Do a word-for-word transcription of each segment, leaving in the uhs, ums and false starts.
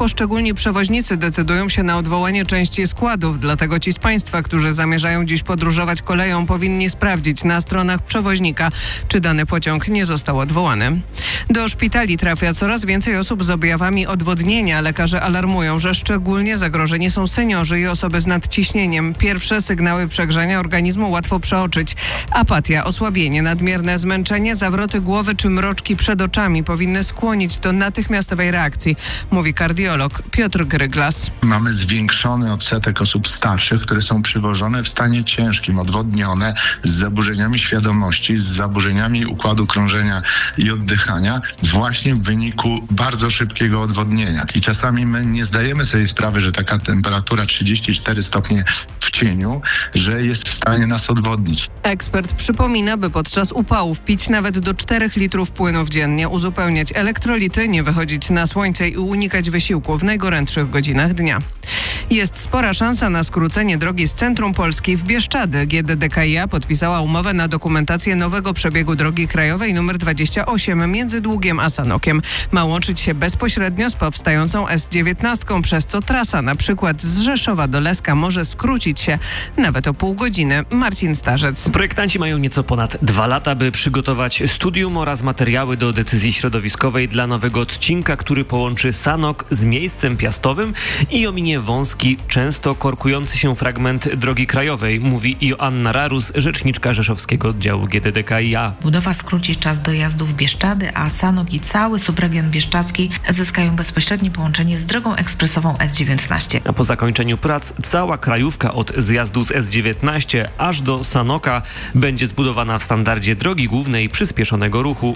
poszczególni przewoźnicy decydują się na odwołanie części składów, dlatego ci z Państwa, którzy zamierzają dziś podróżować koleją, powinni sprawdzić na stronach przewoźnika, czy dany pociąg nie został odwołany. Do szpitali trafia coraz więcej osób z objawami odwodnienia. Lekarze alarmują, że szczególnie zagrożeni są seniorzy i osoby z nadciśnieniem. Pierwsze sygnały przegrzania organizmu łatwo przeoczyć. Apatia, osłabienie, nadmierne zmęczenie, zawroty głowy czy mroczki przed oczami powinny skłonić do natychmiastowej reakcji, mówi kardiolog Piotr Gryglas. Mamy zwiększony odsetek osób starszych, które są przywożone w stanie ciężkim, odwodnione, z zaburzeniami świadomości, z zaburzeniami układu krążenia i oddychania, właśnie w wyniku bardzo szybkiego odwodnienia. I czasami my nie zdajemy sobie sprawy, że taka temperatura trzydzieści cztery stopnie w cieniu, że jest w stanie nas odwodnić. Ekspert przypomina, by podczas upałów pić nawet do czterech litrów płynów dziennie, uzupełniać elektrolity, nie wychodzić na słońce i unikać wysiłku w najgorętszych godzinach dnia. Jest spora szansa na skrócenie drogi z centrum Polski w Bieszczady. G D D K i A podpisała umowę na dokumentację nowego przebiegu drogi krajowej nr dwadzieścia osiem między Długiem a Sanokiem. Ma łączyć się bezpośrednio z powstającą S dziewiętnaście, przez co trasa na przykład z Rzeszowa do Leska może skrócić się nawet o pół godziny. Marcin Starzec. Projektanci mają nieco ponad dwa lata, by przygotować studium oraz materiały do decyzji środowiskowej dla nowego odcinka, który połączy Sanok z miejscem piastowym i ominie wąski, często korkujący się fragment drogi krajowej, mówi Joanna Rarus, rzeczniczka rzeszowskiego oddziału G D D K i A. Budowa skróci czas dojazdu w Bieszczady, a Sanok i cały subregion bieszczadzki zyskają bezpośrednie połączenie z drogą ekspresową S dziewiętnaście. A po zakończeniu prac cała krajówka od zjazdu z S dziewiętnaście aż do Sanoka będzie zbudowana w standardzie drogi głównej przyspieszonego ruchu.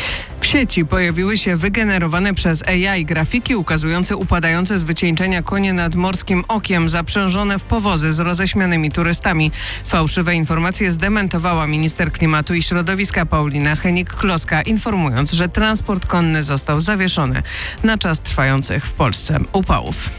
W sieci pojawiły się wygenerowane przez A I grafiki ukazujące upadające z wycieńczenia konie nad Morskim Okiem zaprzężone w powozy z roześmianymi turystami. Fałszywe informacje zdementowała minister klimatu i środowiska Paulina Henik-Kloska, informując, że transport konny został zawieszony na czas trwających w Polsce upałów.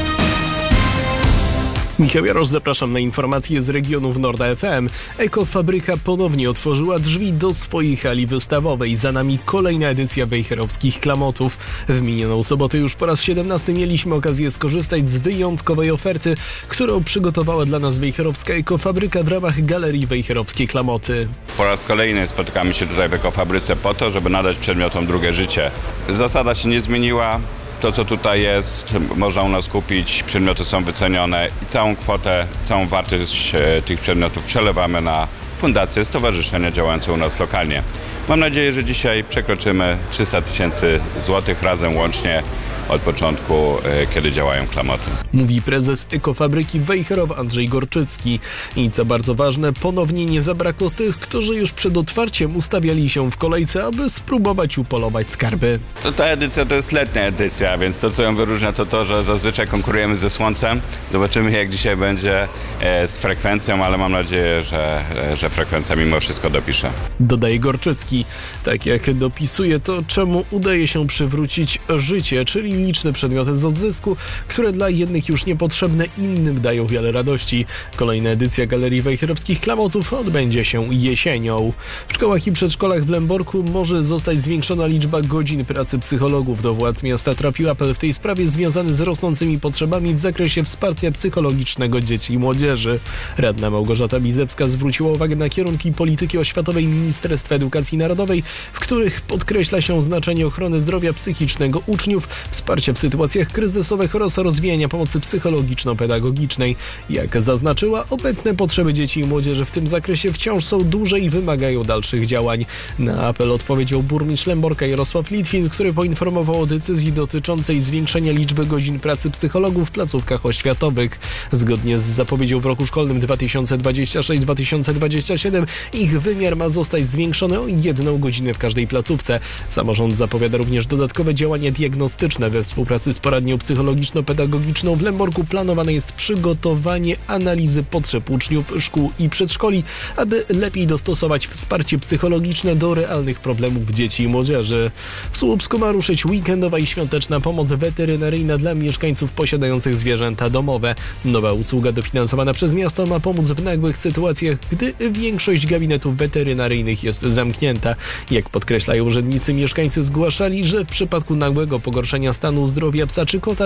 Michał Jarosz, zapraszam na informacje z regionów Norda F M. Ekofabryka ponownie otworzyła drzwi do swojej hali wystawowej. Za nami kolejna edycja wejherowskich klamotów. W minioną sobotę już po raz siedemnasty mieliśmy okazję skorzystać z wyjątkowej oferty, którą przygotowała dla nas wejherowska ekofabryka w ramach Galerii Wejherowskie Klamoty. Po raz kolejny spotykamy się tutaj w ekofabryce po to, żeby nadać przedmiotom drugie życie. Zasada się nie zmieniła. To, co tutaj jest, można u nas kupić, przedmioty są wycenione i całą kwotę, całą wartość tych przedmiotów przelewamy na fundacje, stowarzyszenia działające u nas lokalnie. Mam nadzieję, że dzisiaj przekroczymy trzysta tysięcy złotych razem łącznie od początku, kiedy działają klamoty. Mówi prezes ekofabryki Wejherow Andrzej Gorczycki. I co bardzo ważne, ponownie nie zabrakło tych, którzy już przed otwarciem ustawiali się w kolejce, aby spróbować upolować skarby. To ta edycja to jest letnia edycja, więc to, co ją wyróżnia, to to, że zazwyczaj konkurujemy ze słońcem. Zobaczymy, jak dzisiaj będzie z frekwencją, ale mam nadzieję, że, że frekwencja mimo wszystko dopisze. Dodaje Gorczycki. Tak jak dopisuje to, czemu udaje się przywrócić życie, czyli liczne przedmioty z odzysku, które dla jednych już niepotrzebne, innym dają wiele radości. Kolejna edycja Galerii Wejherowskich Klamotów odbędzie się jesienią. W szkołach i przedszkolach w Lęborku może zostać zwiększona liczba godzin pracy psychologów. Do władz miasta trafił apel w tej sprawie związany z rosnącymi potrzebami w zakresie wsparcia psychologicznego dzieci i młodzieży. Radna Małgorzata Bizewska zwróciła uwagę na kierunki polityki oświatowej Ministerstwa Edukacji Narodowej, w których podkreśla się znaczenie ochrony zdrowia psychicznego uczniów, wsparcia w sytuacjach kryzysowych oraz rozwijania pomocy psychologiczno-pedagogicznej. Jak zaznaczyła, obecne potrzeby dzieci i młodzieży w tym zakresie wciąż są duże i wymagają dalszych działań. Na apel odpowiedział burmistrz Lęborka Jarosław Litwin, który poinformował o decyzji dotyczącej zwiększenia liczby godzin pracy psychologów w placówkach oświatowych. Zgodnie z zapowiedzią w roku szkolnym dwa tysiące dwudziestym szóstym dwa tysiące dwudziestym siódmym ich wymiar ma zostać zwiększony o jedną godzinę w każdej placówce. Samorząd zapowiada również dodatkowe działania diagnostyczne. We współpracy z poradnią psychologiczno-pedagogiczną w Lęborku planowane jest przygotowanie analizy potrzeb uczniów szkół i przedszkoli, aby lepiej dostosować wsparcie psychologiczne do realnych problemów dzieci i młodzieży. W Słupsku ma ruszyć weekendowa i świąteczna pomoc weterynaryjna dla mieszkańców posiadających zwierzęta domowe. Nowa usługa dofinansowana przez miasto ma pomóc w nagłych sytuacjach, gdy większość gabinetów weterynaryjnych jest zamknięta. Jak podkreślają urzędnicy, mieszkańcy zgłaszali, że w przypadku nagłego pogorszenia stanu zdrowia psa czy kota